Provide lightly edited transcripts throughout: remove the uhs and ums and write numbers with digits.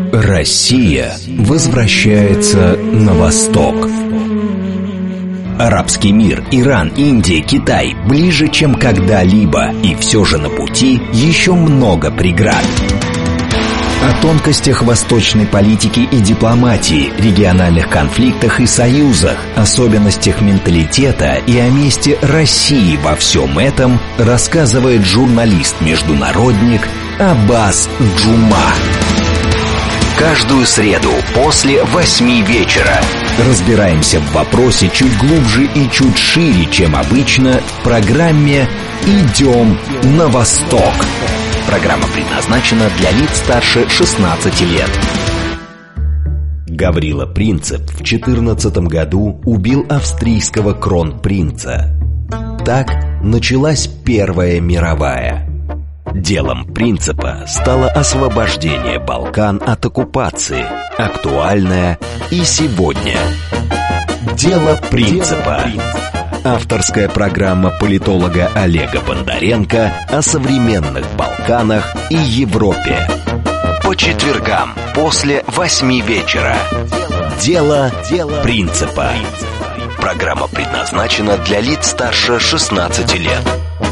Россия возвращается на восток. Арабский мир, Иран, Индия, Китай ближе, чем когда-либо, и все же на пути еще много преград. О тонкостях восточной политики и дипломатии, региональных конфликтах и союзах, особенностях менталитета и о месте России во всем этом рассказывает журналист-международник Аббас Джума. Каждую среду после 8 вечера разбираемся в вопросе чуть глубже и чуть шире, чем обычно, в программе «Идем на восток». Программа предназначена для лиц старше 16 лет. Гаврила Принцип в 14 году убил австрийского кронпринца. Так началась Первая мировая. Делом Принципа стало освобождение Балкан от оккупации, актуальное и сегодня. Дело Принципа. Авторская программа политолога Олега Бондаренко о современных Балканах и Европе. По четвергам после 8 вечера. Дело Принципа. Программа предназначена для лиц старше 16 лет.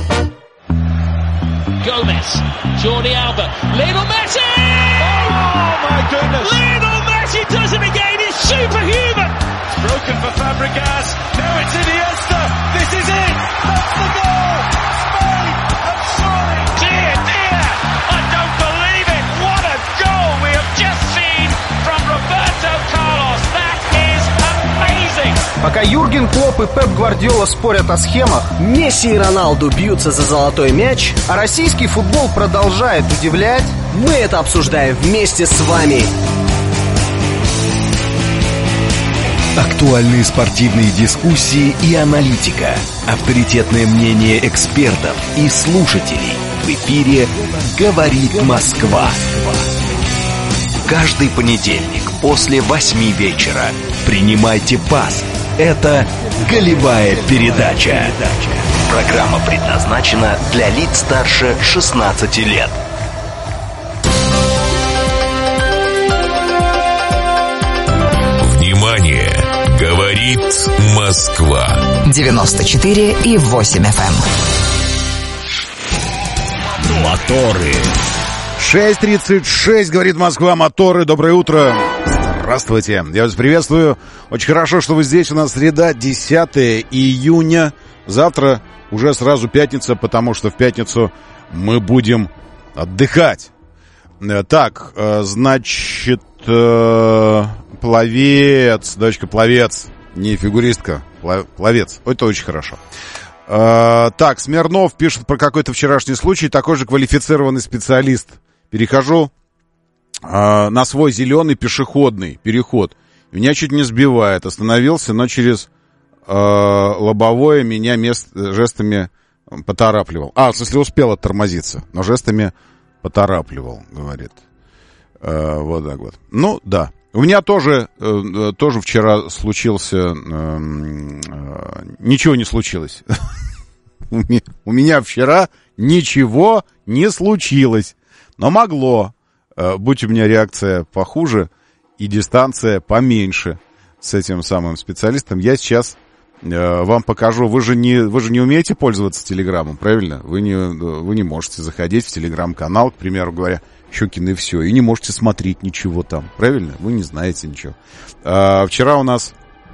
Gomez, Jordi Alba, Lionel Messi! Oh my goodness! Lionel Messi does it again, he's superhuman! It's broken for Fabregas, now it's Iniesta, this is it! That's the goal! Spain have scored! Dear, dear! I don't believe it! What a goal we have just seen from Roberto Carlos! That is amazing! Пока Юрген Клопп и Пеп Гвардиола спорят о схемах, Месси и Роналду бьются за золотой мяч, а российский футбол продолжает удивлять, мы это обсуждаем вместе с вами. Актуальные спортивные дискуссии и аналитика, авторитетное мнение экспертов и слушателей. В эфире «Говорит Москва». Каждый понедельник после 8 вечера принимайте пас. Это «Голевая передача». Программа предназначена для лиц старше 16 лет. Внимание! Говорит Москва. 94,8 FM. Моторы. 6:36, говорит Москва, моторы. Доброе утро. Здравствуйте. Я вас приветствую. Очень хорошо, что вы здесь. У нас среда, 10 июня. Завтра уже сразу пятница, потому что в пятницу мы будем отдыхать. Так, значит, пловец, дочка пловец, не фигуристка, пловец. Это очень хорошо. Так, Смирнов пишет про какой-то вчерашний случай. Такой же квалифицированный специалист. Перехожу на свой зеленый пешеходный переход. Меня чуть не сбивает. Остановился, но через лобовое меня жестами поторапливал. В смысле, успел оттормозиться, но жестами поторапливал, говорит. Вот так вот. Ну, да. У меня тоже вчера случился... Ничего не случилось. У меня вчера ничего не случилось. Но могло. Будь у меня реакция похуже и дистанция поменьше с этим самым специалистом, я сейчас вам покажу. Вы же не умеете пользоваться Телеграмом, правильно? Вы не можете заходить в Телеграм-канал, к примеру говоря, Щукин и все, и не можете смотреть ничего там, правильно? Вы не знаете ничего. Вчера у нас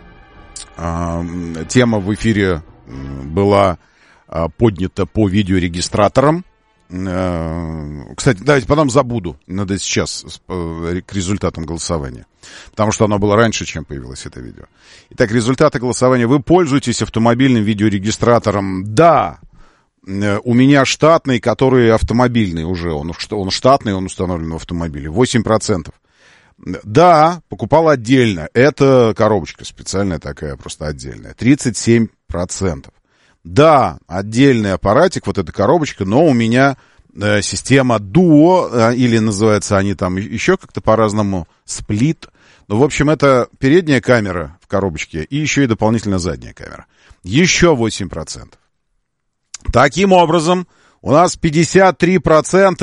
тема в эфире была поднята по видеорегистраторам. Кстати, давайте потом забуду. Надо сейчас к результатам голосования. Потому что оно было раньше, чем появилось это видео. Итак, результаты голосования. Вы пользуетесь автомобильным видеорегистратором? Да. У меня штатный, который автомобильный уже. Он штатный, он установлен в автомобиле. 8%. Да, покупал отдельно. Это коробочка специальная такая, просто отдельная. 37%. Да, отдельный аппаратик, вот эта коробочка, но у меня система Duo, или называются они там еще как-то по-разному, Split. Ну, в общем, это передняя камера в коробочке и еще и дополнительно задняя камера. Еще 8%. Таким образом, у нас 53%